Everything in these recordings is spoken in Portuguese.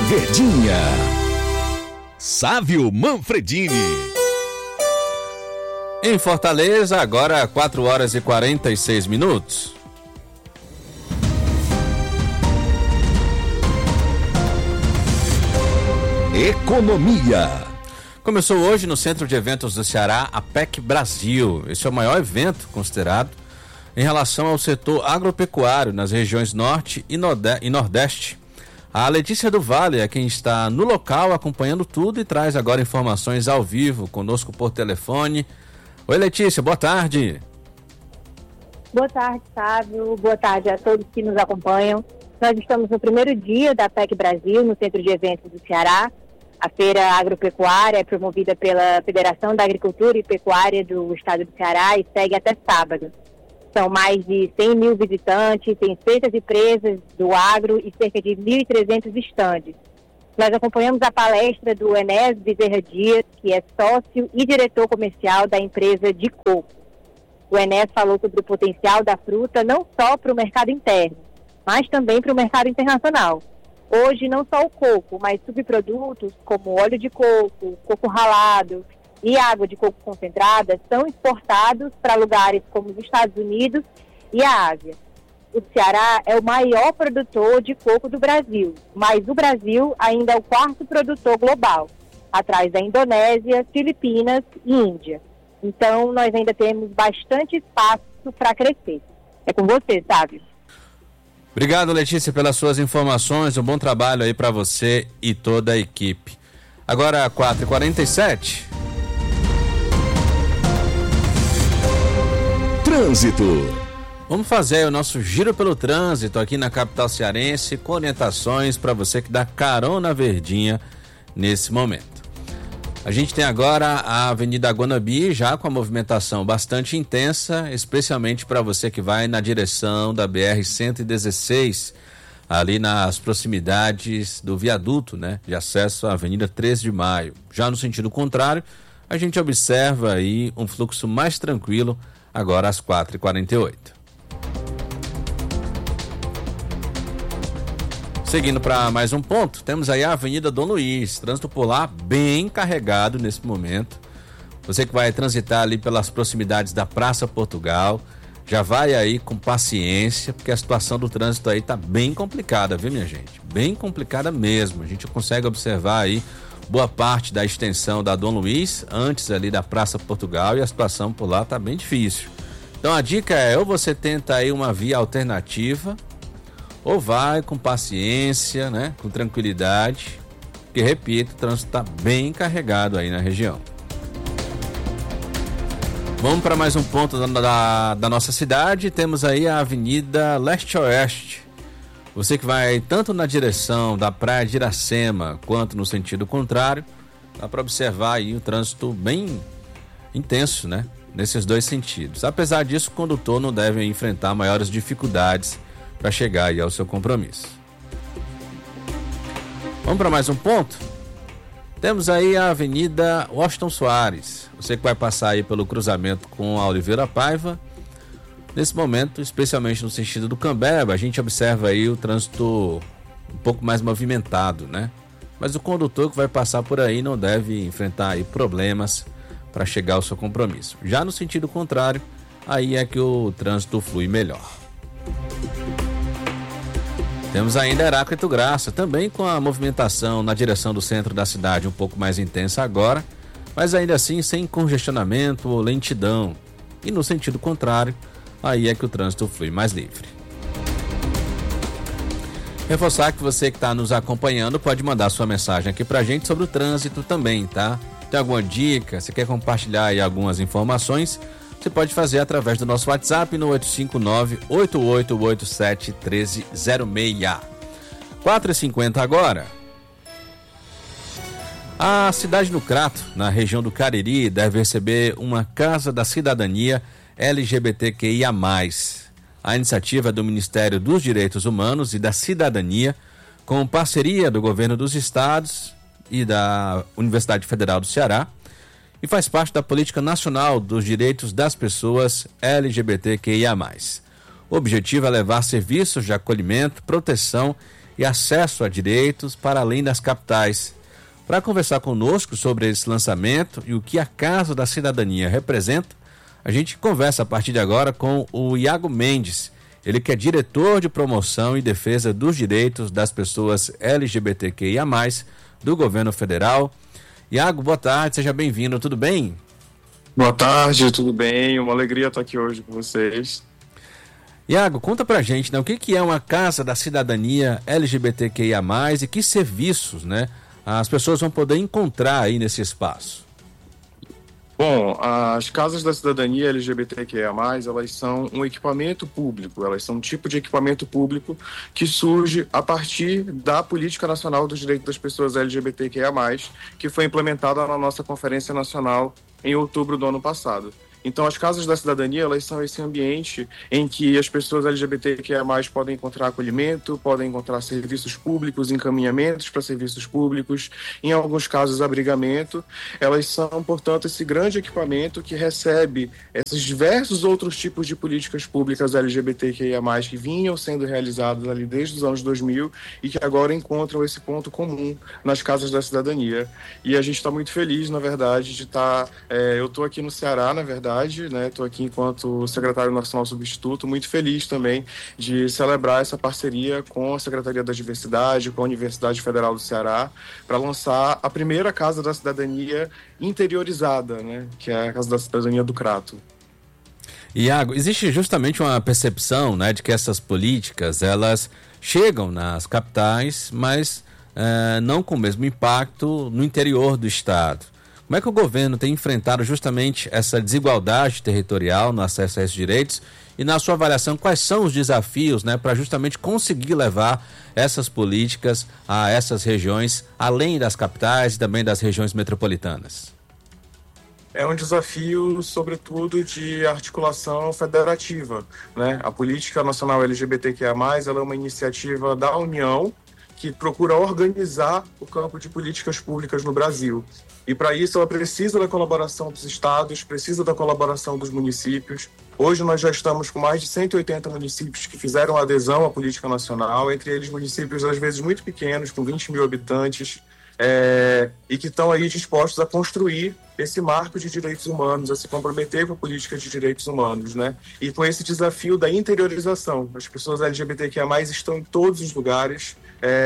Verdinha. Sávio Manfredini. Em Fortaleza, agora 4h46. Economia. Começou hoje no Centro de Eventos do Ceará a PEC Brasil. Esse é o maior evento considerado em relação ao setor agropecuário nas regiões Norte e Nordeste. A Letícia do Vale é quem está no local acompanhando tudo e traz agora informações ao vivo conosco por telefone. Oi, Letícia, boa tarde. Boa tarde, Sávio. Boa tarde a todos que nos acompanham. Nós estamos no primeiro dia da PEC Brasil, no Centro de Eventos do Ceará. A feira agropecuária é promovida pela Federação da Agricultura e Pecuária do Estado do Ceará e segue até sábado. São mais de 100 mil visitantes, tem 600 empresas do agro e cerca de 1.300 estandes. Nós acompanhamos a palestra do Enéas Bezerra Dias, que é sócio e diretor comercial da empresa de coco. O Enéas falou sobre o potencial da fruta não só para o mercado interno, mas também para o mercado internacional. Hoje, não só o coco, mas subprodutos como óleo de coco, coco ralado e água de coco concentrada são exportados para lugares como os Estados Unidos e a Ásia. O Ceará é o maior produtor de coco do Brasil, mas o Brasil ainda é o quarto produtor global, atrás da Indonésia, Filipinas e Índia. Então, nós ainda temos bastante espaço para crescer. É com você, Sávio. Obrigado, Letícia, pelas suas informações. Um bom trabalho aí para você e toda a equipe. Agora, 4h47. Trânsito. Vamos fazer o nosso giro pelo trânsito aqui na capital cearense, com orientações para você que dá carona verdinha nesse momento. A gente tem agora a Avenida Guanabi já com a movimentação bastante intensa, especialmente para você que vai na direção da BR-116, ali nas proximidades do viaduto, né, de acesso à Avenida 13 de Maio. Já no sentido contrário, a gente observa aí um fluxo mais tranquilo agora às 4h48. Seguindo para mais um ponto, temos aí a Avenida Dom Luiz, trânsito por lá bem carregado nesse momento. Você que vai transitar ali pelas proximidades da Praça Portugal, já vai aí com paciência, porque a situação do trânsito aí tá bem complicada, viu, minha gente? Bem complicada mesmo. A gente consegue observar aí boa parte da extensão da Dom Luiz, antes ali da Praça Portugal, e a situação por lá tá bem difícil. Então a dica é, ou você tenta aí uma via alternativa, ou vai com paciência, né, com tranquilidade, que, repito, o trânsito está bem carregado aí na região. Vamos para mais um ponto da nossa cidade. Temos aí a Avenida Leste-Oeste. Você que vai tanto na direção da Praia de Iracema quanto no sentido contrário, dá para observar aí o trânsito bem intenso, né, nesses dois sentidos. Apesar disso, o condutor não deve enfrentar maiores dificuldades para chegar aí ao seu compromisso. Vamos para mais um ponto? Temos aí a Avenida Washington Soares. Você que vai passar aí pelo cruzamento com a Oliveira Paiva, nesse momento, especialmente no sentido do Cambeba, a gente observa aí o trânsito um pouco mais movimentado, né? Mas o condutor que vai passar por aí não deve enfrentar aí problemas para chegar ao seu compromisso. Já no sentido contrário, aí é que o trânsito flui melhor. Temos ainda Heráclito Graça, também com a movimentação na direção do centro da cidade um pouco mais intensa agora, mas ainda assim sem congestionamento ou lentidão. E no sentido contrário, aí é que o trânsito flui mais livre. Reforçar que você que está nos acompanhando pode mandar sua mensagem aqui pra gente sobre o trânsito também, tá? Tem alguma dica, você quer compartilhar aí algumas informações? Você pode fazer através do nosso WhatsApp no 859-8887-1306. 4h50 agora. A cidade do Crato, na região do Cariri, deve receber uma Casa da Cidadania LGBTQIA+. A iniciativa é do Ministério dos Direitos Humanos e da Cidadania, com parceria do Governo dos Estados e da Universidade Federal do Ceará, e faz parte da Política Nacional dos Direitos das Pessoas LGBTQIA+. O objetivo é levar serviços de acolhimento, proteção e acesso a direitos para além das capitais. Para conversar conosco sobre esse lançamento e o que a Casa da Cidadania representa, a gente conversa a partir de agora com o Iago Mendes, ele que é diretor de promoção e defesa dos direitos das pessoas LGBTQIA+, do governo federal. Iago, boa tarde, seja bem-vindo, tudo bem? Boa tarde, tudo bem? Uma alegria estar aqui hoje com vocês. Iago, conta pra gente, né, o que é uma Casa da Cidadania LGBTQIA+, e que serviços, né, as pessoas vão poder encontrar aí nesse espaço? Bom, as Casas da Cidadania LGBTQIA+, elas são um equipamento público, elas são um tipo de equipamento público que surge a partir da Política Nacional dos Direitos das Pessoas LGBTQIA+, que foi implementada na nossa Conferência Nacional em outubro do ano passado. Então, as Casas da Cidadania, elas são esse ambiente em que as pessoas LGBTQIA+, podem encontrar acolhimento, podem encontrar serviços públicos, encaminhamentos para serviços públicos, em alguns casos, abrigamento. Elas são, portanto, esse grande equipamento que recebe esses diversos outros tipos de políticas públicas LGBTQIA+, que vinham sendo realizadas ali desde os anos 2000 e que agora encontram esse ponto comum nas Casas da Cidadania. E a gente está muito feliz, na verdade, de estar... eu estou aqui no Ceará, na verdade, estou aqui enquanto secretário nacional substituto, muito feliz também de celebrar essa parceria com a Secretaria da Diversidade, com a Universidade Federal do Ceará, para lançar a primeira Casa da Cidadania interiorizada, né, que é a Casa da Cidadania do Crato. Iago, existe justamente uma percepção, né, de que essas políticas, elas chegam nas capitais, mas não com o mesmo impacto no interior do estado. Como é que o governo tem enfrentado justamente essa desigualdade territorial no acesso a esses direitos? E na sua avaliação, quais são os desafios, né, para justamente conseguir levar essas políticas a essas regiões, além das capitais e também das regiões metropolitanas? É um desafio, sobretudo, de articulação federativa, né? A Política Nacional LGBTQIA+, ela é uma iniciativa da União que procura organizar o campo de políticas públicas no Brasil. E para isso ela precisa da colaboração dos estados, precisa da colaboração dos municípios. Hoje nós já estamos com mais de 180 municípios que fizeram adesão à política nacional, entre eles municípios às vezes muito pequenos, com 20 mil habitantes, e que estão aí dispostos a construir esse marco de direitos humanos, a se comprometer com a política de direitos humanos, né? E com esse desafio da interiorização. As pessoas LGBTQIA+, estão em todos os lugares,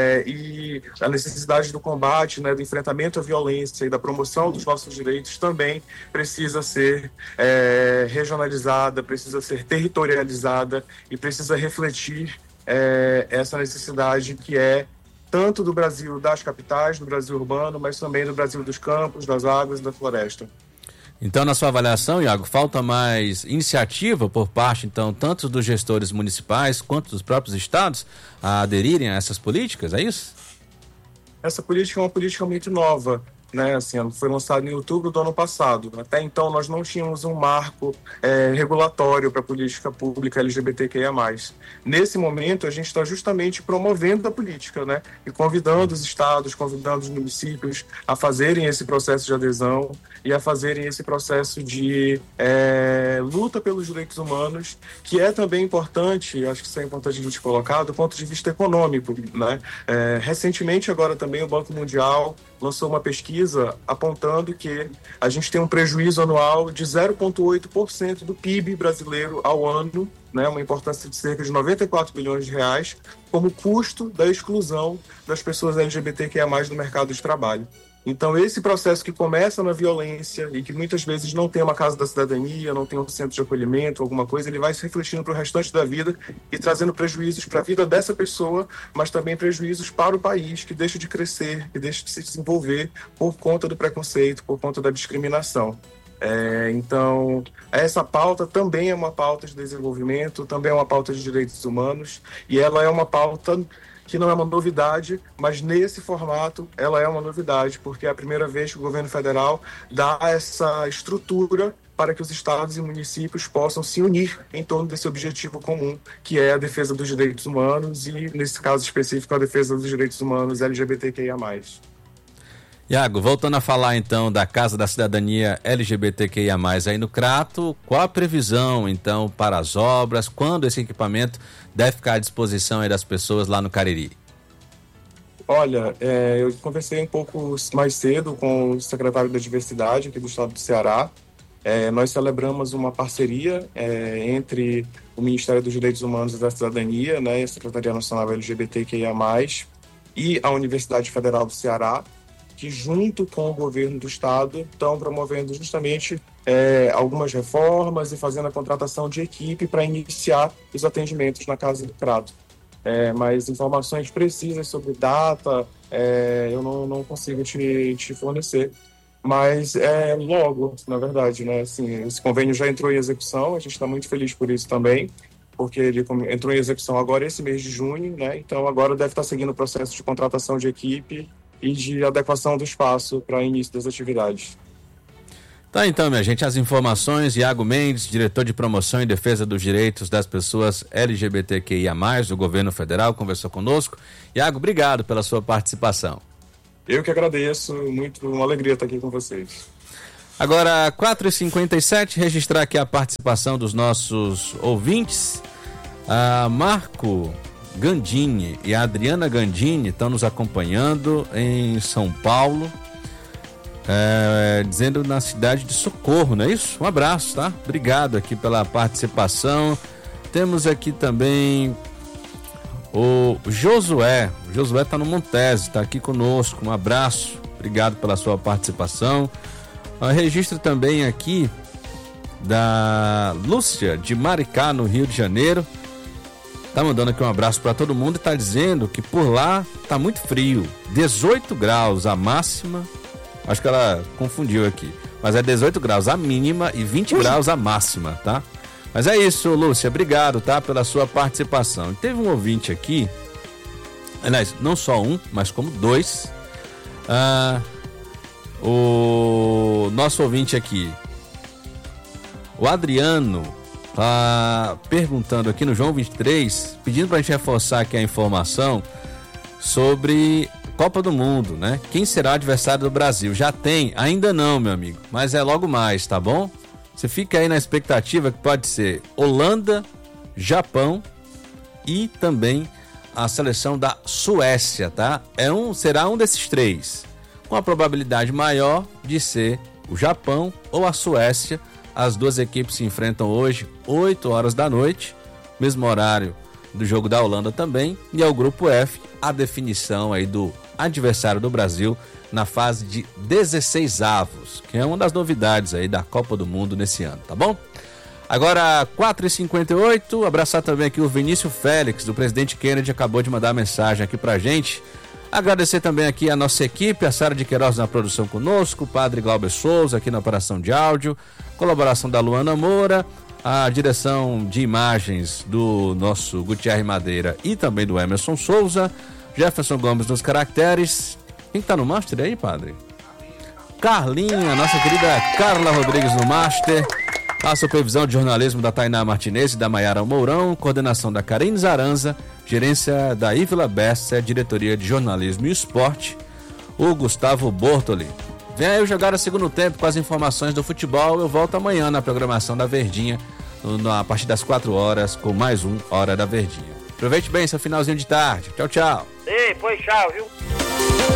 e a necessidade do combate, né, do enfrentamento à violência e da promoção dos nossos direitos também precisa ser regionalizada, precisa ser territorializada e precisa refletir essa necessidade que é tanto do Brasil das capitais, do Brasil urbano, mas também do Brasil dos campos, das águas e da floresta. Então, na sua avaliação, Iago, falta mais iniciativa por parte, então, tanto dos gestores municipais quanto dos próprios estados a aderirem a essas políticas, é isso? Essa política é uma política muito nova, né? Assim, ela foi lançada em outubro do ano passado. Até então, nós não tínhamos um marco regulatório para a política pública LGBTQIA+. Nesse momento, a gente está justamente promovendo a política, né? E convidando os estados, convidando os municípios a fazerem esse processo de adesão e a fazerem esse processo de luta pelos direitos humanos, que é também importante, acho que isso é importante a gente colocar, do ponto de vista econômico, né? Recentemente, agora também, o Banco Mundial lançou uma pesquisa apontando que a gente tem um prejuízo anual de 0,8% do PIB brasileiro ao ano, né, uma importância de cerca de 94 bilhões de reais, como custo da exclusão das pessoas LGBTQIA+ do mercado de trabalho. Então, esse processo que começa na violência e que muitas vezes não tem uma Casa da Cidadania, não tem um centro de acolhimento, alguma coisa, ele vai se refletindo para o restante da vida e trazendo prejuízos para a vida dessa pessoa, mas também prejuízos para o país, que deixa de crescer, que deixa de se desenvolver por conta do preconceito, por conta da discriminação. Então, essa pauta também é uma pauta de desenvolvimento, também é uma pauta de direitos humanos, e ela é uma pauta que não é uma novidade, mas nesse formato ela é uma novidade, porque é a primeira vez que o governo federal dá essa estrutura para que os estados e municípios possam se unir em torno desse objetivo comum, que é a defesa dos direitos humanos e, nesse caso específico, a defesa dos direitos humanos LGBTQIA+. Iago, voltando a falar então da Casa da Cidadania LGBTQIA+, aí no Crato, qual a previsão então para as obras, quando esse equipamento deve ficar à disposição aí das pessoas lá no Cariri? Olha, eu conversei um pouco mais cedo com o secretário da Diversidade aqui do estado do Ceará. Nós celebramos uma parceria entre o Ministério dos Direitos Humanos e da Cidadania, né, a Secretaria Nacional LGBTQIA+, e a Universidade Federal do Ceará, que junto com o governo do estado estão promovendo justamente algumas reformas e fazendo a contratação de equipe para iniciar os atendimentos na Casa do Crato. Mas informações precisas sobre data eu não consigo te fornecer. Mas logo, na verdade, né? Assim, esse convênio já entrou em execução, a gente está muito feliz por isso também, porque ele entrou em execução agora esse mês de junho, né? Então agora deve estar seguindo o processo de contratação de equipe e de adequação do espaço para início das atividades. Tá, então, minha gente, as informações. Iago Mendes, diretor de promoção e defesa dos direitos das pessoas LGBTQIA+, do governo federal, conversou conosco. Iago, obrigado pela sua participação. Eu que agradeço, muito uma alegria estar aqui com vocês. Agora, 4h57, registrar aqui a participação dos nossos ouvintes. A Marco Gandini e a Adriana Gandini estão nos acompanhando em São Paulo, dizendo na cidade de Socorro, não é isso? Um abraço, tá? Obrigado aqui pela participação. Temos aqui também o Josué. O Josué está no Montese, está aqui conosco. Um abraço, obrigado pela sua participação. Registro também aqui da Lúcia de Maricá, no Rio de Janeiro. Tá mandando aqui um abraço para todo mundo e tá dizendo que por lá tá muito frio, 18 graus a máxima. Acho que ela confundiu aqui, mas é 18 graus a mínima e 20 graus a máxima, tá? Mas é isso, Lúcia, obrigado, tá, pela sua participação. E teve um ouvinte aqui, aliás, não só um, mas como dois. O nosso ouvinte aqui, o Adriano, tá perguntando aqui no João 23, pedindo pra gente reforçar aqui a informação sobre Copa do Mundo, né? Quem será o adversário do Brasil? Já tem? Ainda não, meu amigo, mas é logo mais, tá bom? Você fica aí na expectativa que pode ser Holanda, Japão e também a seleção da Suécia, tá? Será um desses três, com a probabilidade maior de ser o Japão ou a Suécia. As duas equipes se enfrentam hoje, 8 horas da noite, mesmo horário do jogo da Holanda também, e é o grupo F, a definição aí do adversário do Brasil na fase de 16avos, que é uma das novidades aí da Copa do Mundo nesse ano, tá bom? Agora, 4h58, abraçar também aqui o Vinícius Félix, do Presidente Kennedy, acabou de mandar mensagem aqui pra gente. Agradecer também aqui a nossa equipe, a Sara de Queiroz na produção conosco, o Padre Glauber Souza aqui na operação de áudio, colaboração da Luana Moura, a direção de imagens do nosso Gutierre Madeira e também do Emerson Souza, Jefferson Gomes nos caracteres. Quem tá no master aí, Padre? Carlinha, nossa querida Carla Rodrigues no master. A supervisão de jornalismo da Tainá Martinez e da Maiara Mourão, coordenação da Karine Zaranza, gerência da Ívila Bessa, diretoria de jornalismo e esporte, o Gustavo Bortoli. Vem aí jogar o segundo tempo com as informações do futebol. Eu volto amanhã na programação da Verdinha, a partir das 4 horas, com mais um Hora da Verdinha. Aproveite bem seu finalzinho de tarde. Tchau, tchau. Ei, pois tchau, viu?